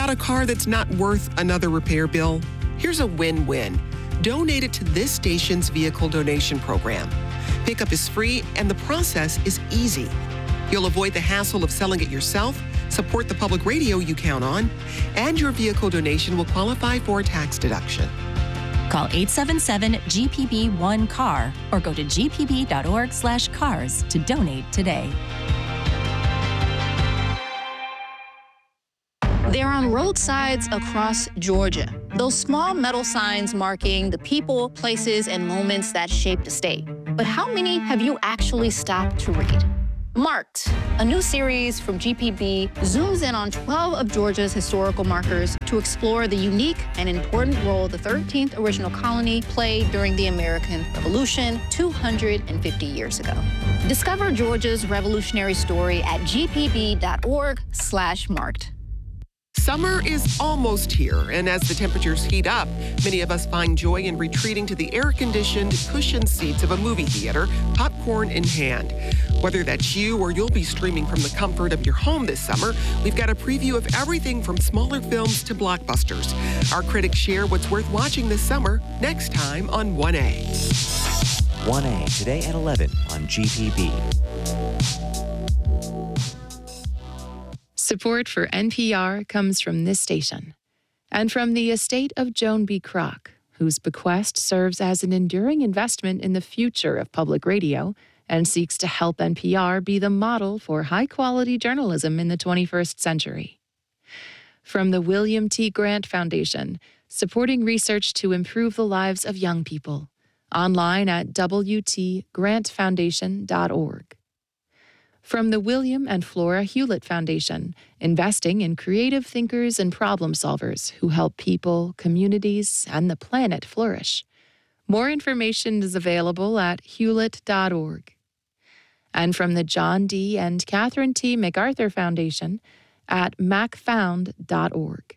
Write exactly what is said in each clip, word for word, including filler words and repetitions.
got a car that's not worth another repair bill? Here's a win-win. Donate it to this station's vehicle donation program. Pickup is free and the process is easy. You'll avoid the hassle of selling it yourself, support the public radio you count on, and your vehicle donation will qualify for a tax deduction. Call eight seven seven G P B one C A R or go to g p b dot org slash cars to donate today. They're on roadsides across Georgia. Those small metal signs marking the people, places, and moments that shaped the state. But how many have you actually stopped to read? Marked, a new series from G P B, zooms in on twelve of Georgia's historical markers to explore the unique and important role the thirteenth original colony played during the American Revolution two hundred fifty years ago. Discover Georgia's revolutionary story at g p b dot org slash marked. Summer is almost here, and as the temperatures heat up, many of us find joy in retreating to the air-conditioned, cushioned seats of a movie theater, popcorn in hand. Whether that's you or you'll be streaming from the comfort of your home this summer, we've got a preview of everything from smaller films to blockbusters. Our critics share what's worth watching this summer next time on one A. one A, today at eleven on G P B. Support for N P R comes from this station and from the estate of Joan B. Kroc, whose bequest serves as an enduring investment in the future of public radio and seeks to help N P R be the model for high-quality journalism in the twenty-first century. From the William T. Grant Foundation, supporting research to improve the lives of young people, online at w t grant foundation dot org. From the William and Flora Hewlett Foundation, investing in creative thinkers and problem solvers who help people, communities, and the planet flourish. More information is available at hewlett dot org. And from the John D. and Catherine T. MacArthur Foundation at mac found dot org.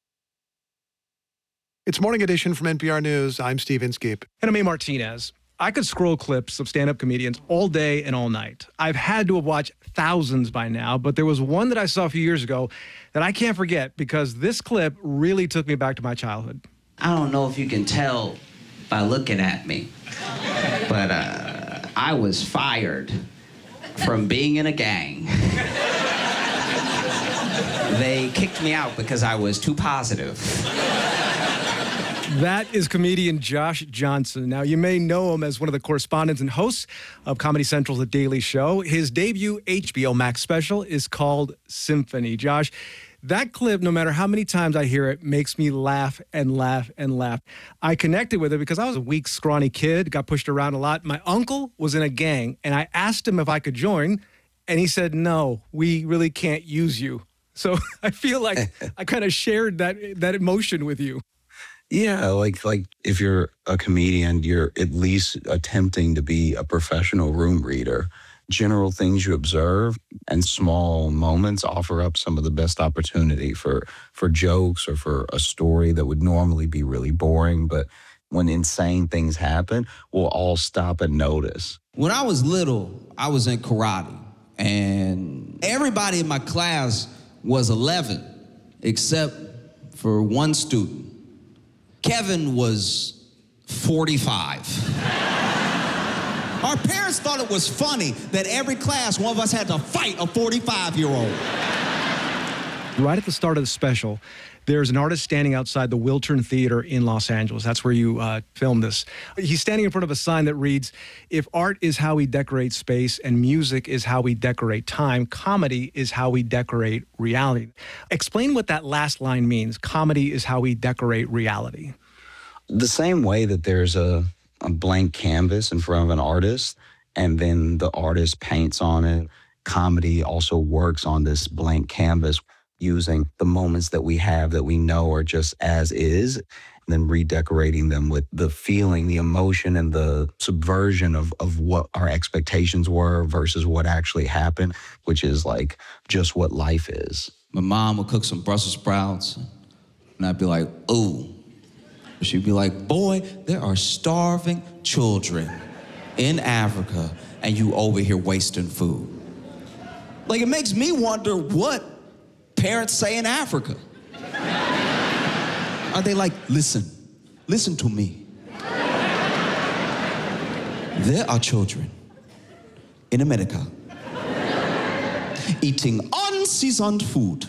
It's Morning Edition from N P R News. I'm Steve Inskeep. And I'm A. Martinez. I could scroll clips of stand-up comedians all day and all night. I've had to have watched thousands by now, but there was one that I saw a few years ago that I can't forget because this clip really took me back to my childhood. I don't know if you can tell by looking at me, but uh, I was fired from being in a gang. They kicked me out because I was too positive. That is comedian Josh Johnson. Now, you may know him as one of the correspondents and hosts of Comedy Central's The Daily Show. His debut H B O Max special is called Symphony. Josh, that clip, no matter how many times I hear it, makes me laugh and laugh and laugh. I connected with it because I was a weak, scrawny kid, got pushed around a lot. My uncle was in a gang, and I asked him if I could join, and he said, no, we really can't use you. So I feel like I kind of shared that that emotion with you. Yeah, like like if you're a comedian, you're at least attempting to be a professional room reader. General things you observe and small moments offer up some of the best opportunity for, for jokes or for a story that would normally be really boring. But when insane things happen, we'll all stop and notice. When I was little, I was in karate. And everybody in my class was eleven, except for one student. Kevin was forty-five. Our parents thought it was funny that every class, one of us had to fight a forty-five-year-old. Right at the start of the special, there's an artist standing outside the Wiltern Theater in Los Angeles. That's where you uh, filmed this. He's standing in front of a sign that reads, if art is how we decorate space and music is how we decorate time, comedy is how we decorate reality. Explain what that last line means. Comedy is how we decorate reality. The same way that there's a, a blank canvas in front of an artist and then the artist paints on it, comedy also works on this blank canvas, using the moments that we have that we know are just as is, and then redecorating them with the feeling, the emotion, and the subversion of, of what our expectations were versus what actually happened, which is like just what life is. My mom would cook some Brussels sprouts, and I'd be like, ooh. She'd be like, boy, there are starving children in Africa, and you over here wasting food. Like, it makes me wonder what parents say in Africa. Are they like, listen, listen to me. There are children in America eating unseasoned food.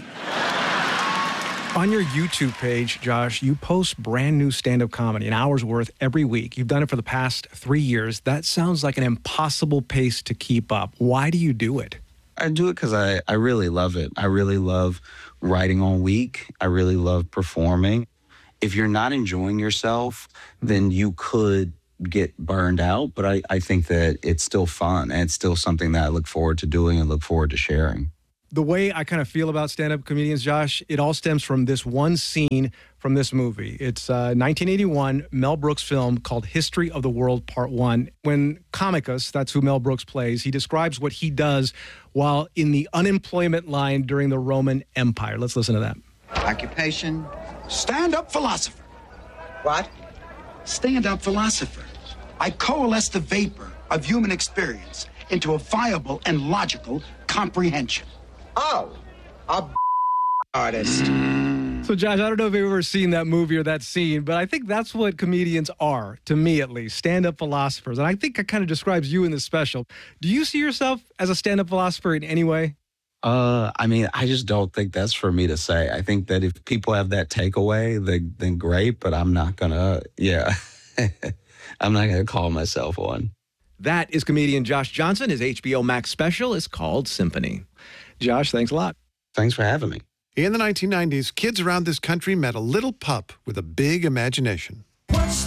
On your YouTube page, Josh, you post brand new stand-up comedy, an hour's worth every week. You've done it for the past three years. That sounds like an impossible pace to keep up. Why do you do it? I do it because I, I really love it. I really love writing all week. I really love performing. If you're not enjoying yourself, then you could get burned out. But I, I think that it's still fun, and it's still something that I look forward to doing and look forward to sharing. The way I kind of feel about stand-up comedians, Josh, it all stems from this one scene from this movie. It's a nineteen eighty-one Mel Brooks film called History of the World Part One. When Comicus, that's who Mel Brooks plays, he describes what he does while in the unemployment line during the Roman Empire. Let's listen to that. Occupation? Stand-up philosopher. What? Stand-up philosopher. I coalesce the vapor of human experience into a viable and logical comprehension. Oh, a artist. So, Josh, I don't know if you've ever seen that movie or that scene, but I think that's what comedians are, to me at least, stand-up philosophers. And I think it kind of describes you in this special. Do you see yourself as a stand-up philosopher in any way? Uh, I mean, I just don't think that's for me to say. I think that if people have that takeaway, then, then great, but I'm not gonna, yeah, I'm not gonna call myself one. That is comedian Josh Johnson. His H B O Max special is called Symphony. Josh, thanks a lot. Thanks for having me. In the nineteen nineties, kids around this country met a little pup with a big imagination. What's